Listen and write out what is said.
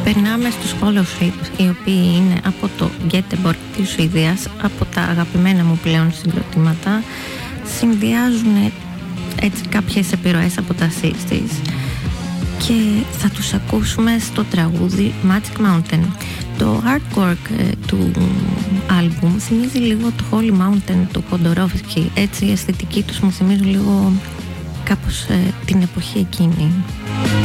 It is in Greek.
Περνάμε στους Holoship, οι οποίοι είναι από το Göteborg της Σουηδίας, από τα αγαπημένα μου πλέον συγκροτήματα. Συνδυάζουν έτσι κάποιες επιρροές από τα 60's και θα τους ακούσουμε στο τραγούδι Magic Mountain. Το artwork του άλμπουμ θυμίζει λίγο το Holy Mountain του Jodorowsky, έτσι η αισθητική τους μου θυμίζει λίγο κάπως την εποχή εκείνη.